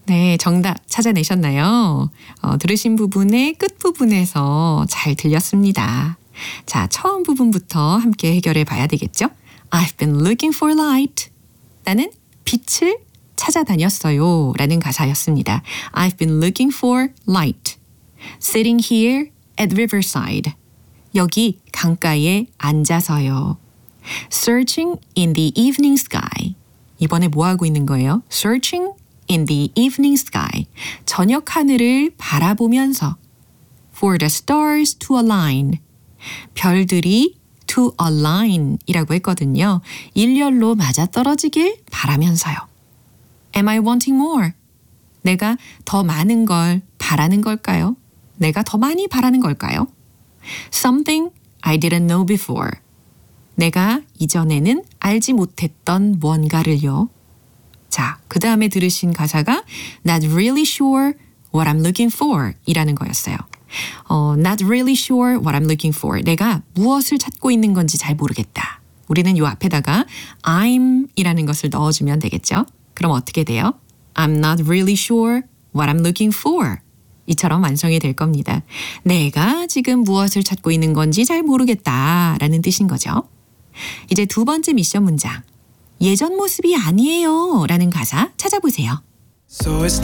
네, 정답 찾아내셨나요? 들으신 부분의 끝부분에서 잘 들렸습니다. 자, 처음 부분부터 함께 해결해 봐야 되겠죠? I've been looking for light. 나는 빛을 찾아다녔어요. 라는 가사였습니다. I've been looking for light. Sitting here at riverside. 여기 강가에 앉아서요. Searching in the evening sky. 이번에 뭐 하고 있는 거예요? Searching in the evening sky. 저녁 하늘을 바라보면서 for the stars to align. 별들이 to align 이라고 했거든요. 일렬로 맞아떨어지길 바라면서요. Am I wanting more? 내가 더 많은 걸 바라는 걸까요? 내가 더 많이 바라는 걸까요? Something I didn't know before. 내가 이전에는 알지 못했던 뭔가를요. 자, 그 다음에 들으신 가사가 Not really sure what I'm looking for 이라는 거였어요. Not really sure what I'm looking for. 내가 무엇을 찾고 있는 건지 잘 모르겠다. 우리는 요 앞에다가 I'm 이라는 것을 넣어주면 되겠죠. 그럼 어떻게 돼요? I'm not really sure what I'm looking for. 이처럼 완성이 될 겁니다. 내가 지금 무엇을 찾고 있는 건지 잘 모르겠다 라는 뜻인 거죠. 이제 두 번째 미션 문장. 예전 모습이 아니에요 라는 가사 찾아보세요. So it's